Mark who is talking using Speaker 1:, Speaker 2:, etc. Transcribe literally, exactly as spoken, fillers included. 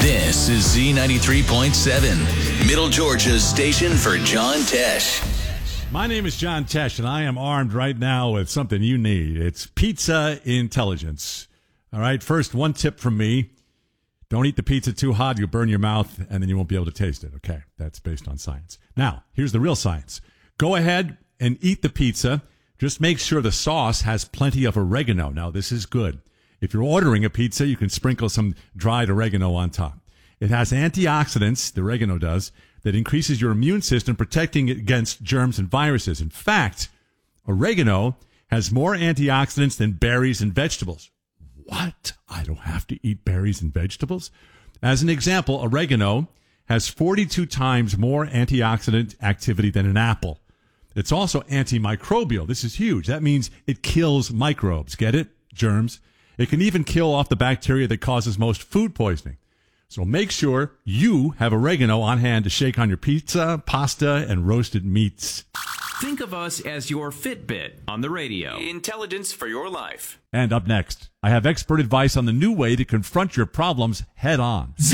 Speaker 1: This is Z ninety-three point seven, Middle Georgia's station for John Tesh.
Speaker 2: My name is John Tesh, and I am armed right now with something you need. It's pizza intelligence. All right, first, one tip from me. Don't eat the pizza too hot. You'll burn your mouth, and then you won't be able to taste it. Okay, that's based on science. Now, here's the real science. Go ahead and eat the pizza. Just make sure the sauce has plenty of oregano. Now, this is good. If you're ordering a pizza, you can sprinkle some dried oregano on top. It has antioxidants, the oregano does, that increases your immune system, protecting it against germs and viruses. In fact, oregano has more antioxidants than berries and vegetables. What? I don't have to eat berries and vegetables? As an example, oregano has forty-two times more antioxidant activity than an apple. It's also antimicrobial. This is huge. That means it kills microbes. Get it? Germs. It can even kill off the bacteria that causes most food poisoning. So make sure you have oregano on hand to shake on your pizza, pasta, and roasted meats.
Speaker 3: Think of us as your Fitbit on the radio.
Speaker 1: Intelligence for your life.
Speaker 2: And up next, I have expert advice on the new way to confront your problems head on.